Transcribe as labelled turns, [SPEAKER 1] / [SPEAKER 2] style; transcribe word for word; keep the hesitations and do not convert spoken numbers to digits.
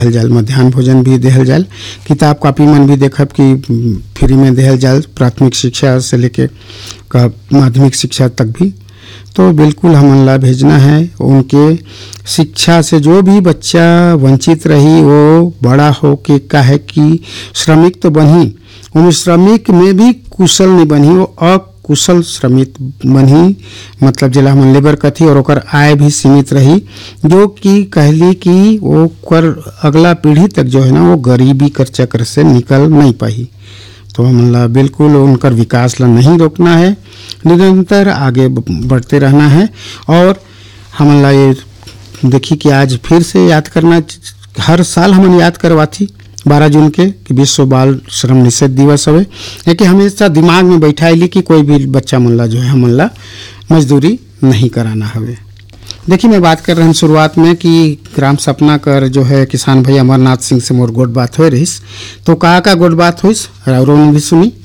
[SPEAKER 1] देहल जाल, मध्याह्न भोजन भी देहल जाल, किताब कॉपी मन भी देखब कि फ्री में देहल जाल, प्राथमिक शिक्षा से लेके का माध्यमिक शिक्षा तक भी। तो बिल्कुल हमन ला भेजना है। उनके शिक्षा से जो भी बच्चा वंचित रही वो बड़ा हो के काहे कि श्रमिक तो बनी, उन श्रमिक में भी कुशल नहीं बनी, वो अकुशल श्रमिक बनी, मतलब जिला हमन लेबर कथी, और ओकर आय भी सीमित रही, जो कि कहली कि वो कर अगला पीढ़ी तक जो है ना वो गरीबी कर चक्र से निकल नहीं पाई। तो हमन ला बिल्कुल उनकर विकास ला नहीं रोकना है, निरंतर आगे बढ़ते रहना है। और हमन ला ये देखी कि आज फिर से याद करना, हर साल हमन याद करवाथी बारह जून के कि विश्व बाल श्रम निषेध दिवस हवे, है कि हमेशा दिमाग में बैठाइली कि कोई भी बच्चा मन ला जो है हमन ला मजदूरी नहीं कराना हवे। देखिए मैं बात कर रहे हैं शुरुआत में कि ग्राम सपना कर जो है किसान भाई अमरनाथ सिंह से मोर गोट बात हो रही, तो कहा का गोट बात हुई और भी सुनी।